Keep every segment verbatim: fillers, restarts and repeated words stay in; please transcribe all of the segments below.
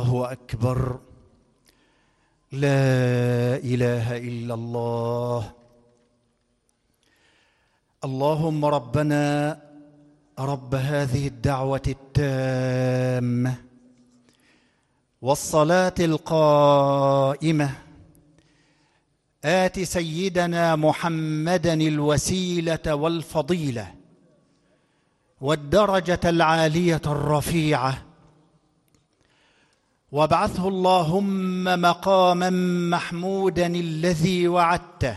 الله أكبر. لا إله إلا الله. اللهم ربنا رب هذه الدعوة التامة والصلاة القائمة، آت سيدنا محمدًا الوسيلة والفضيلة والدرجة العالية الرفيعة، وابعثه اللهم مقامًا محمودًا الذي وعدته،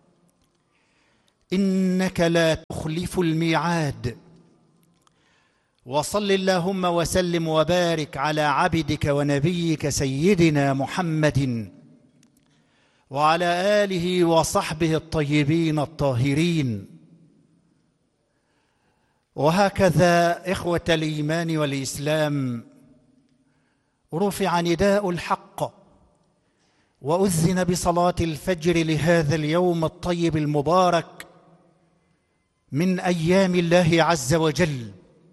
إنك لا تخلف الميعاد. وصل اللهم وسلم وبارك على عبدك ونبيك سيدنا محمد وعلى آله وصحبه الطيبين الطاهرين. وهكذا إخوة الإيمان والإسلام، رفع نداء الحق وأذن بصلاة الفجر لهذا اليوم الطيب المبارك من أيام الله عز وجل،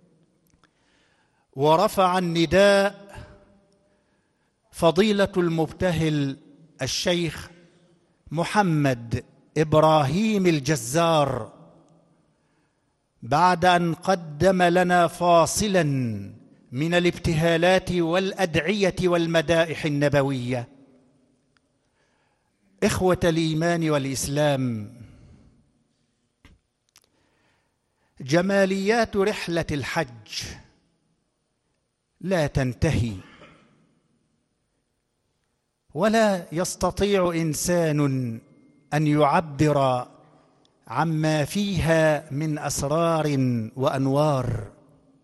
ورفع النداء فضيلة المبتهل الشيخ محمد إبراهيم الجزار، بعد أن قدم لنا فاصلاً من الابتهالات والأدعية والمدائح النبوية. إخوة الإيمان والإسلام، جماليات رحلة الحج لا تنتهي، ولا يستطيع إنسان أن يعبر عما فيها من أسرار وأنوار.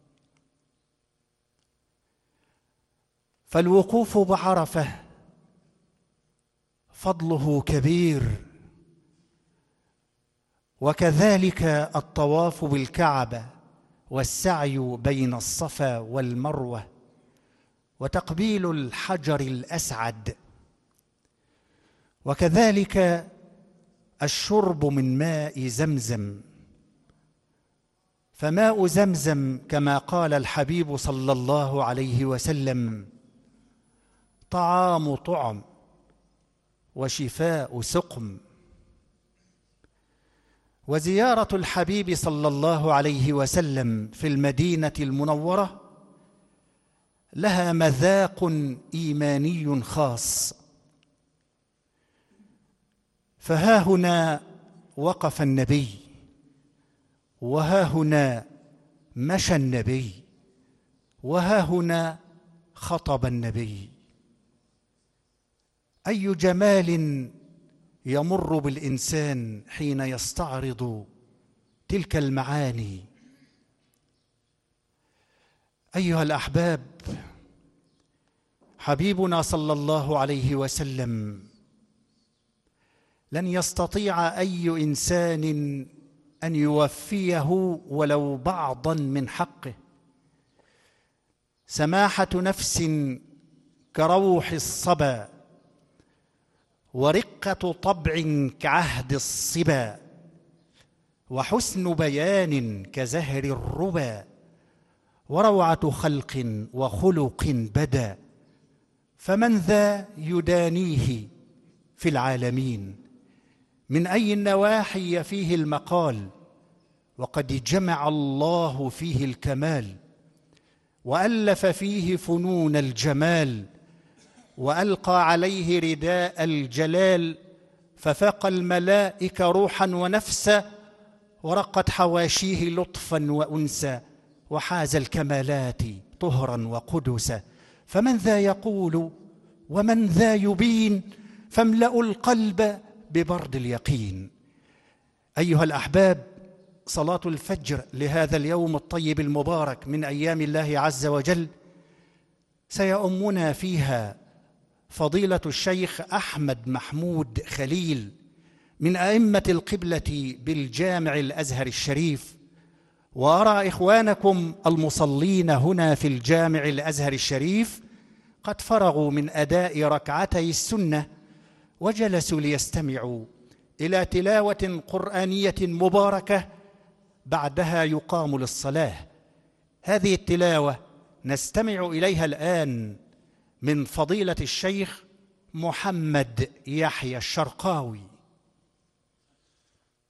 فالوقوف بعرفة فضله كبير، وكذلك الطواف بالكعبة والسعي بين الصفا والمروة وتقبيل الحجر الأسعد، وكذلك الشرب من ماء زمزم. فماء زمزم كما قال الحبيب صلى الله عليه وسلم طعام طعم وشفاء سقم. وزيارة الحبيب صلى الله عليه وسلم في المدينة المنورة لها مذاق إيماني خاص. فها هنا وقف النبي، وها هنا مشى النبي، وها هنا خطب النبي. أي جمال يمر بالإنسان حين يستعرض تلك المعاني. أيها الأحباب، حبيبنا صلى الله عليه وسلم لن يستطيع أي إنسان أن يوفيه ولو بعضا من حقه. سماحة نفس كروح الصبا، ورقة طبع كعهد الصبا، وحسن بيان كزهر الربا، وروعة خلق وخلق بدا. فمن ذا يدانيه في العالمين؟ من أي النواحي فيه المقال؟ وقد جمع الله فيه الكمال، وألف فيه فنون الجمال، وألقى عليه رداء الجلال، ففاق الملائكة روحا ونفسا، ورقت حواشيه لطفا وأنسا، وحاز الكمالات طهرا وقدسا. فمن ذا يقول ومن ذا يبين؟ فاملأوا القلب ببرد اليقين. أيها الأحباب، صلاة الفجر لهذا اليوم الطيب المبارك من أيام الله عز وجل سيؤمنا فيها فضيلة الشيخ أحمد محمود خليل من أئمة القبلة بالجامع الأزهر الشريف. وأرى إخوانكم المصلين هنا في الجامع الأزهر الشريف قد فرغوا من أداء ركعتي السنة وجلسوا ليستمعوا إلى تلاوة قرآنية مباركة، بعدها يقام للصلاة. هذه التلاوة نستمع إليها الآن من فضيلة الشيخ محمد يحيى الشرقاوي.